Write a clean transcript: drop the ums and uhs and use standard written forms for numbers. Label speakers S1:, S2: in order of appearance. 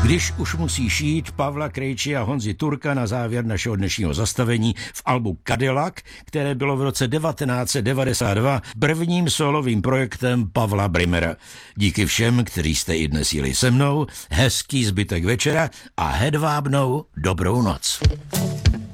S1: Když už musí šít Pavla Krejči a Honzi Turka na závěr našeho dnešního zastavení v albu Cadillac, které bylo v roce 1992 prvním solovým projektem Pavla Brimera. Díky všem, kteří jste i dnes jeli se mnou, hezký zbytek večera a hedvábnou dobrou noc.